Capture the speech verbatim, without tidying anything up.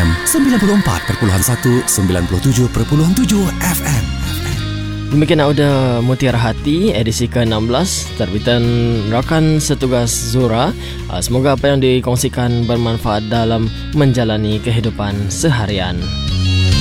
M sembilan puluh empat perpuluhan satu, sembilan puluh tujuh perpuluhan tujuh F M. Demikian Auda Mutiara Hati edisi ke enam belas terbitan rakan setugas Zura. Semoga apa yang dikongsikan bermanfaat dalam menjalani kehidupan seharian.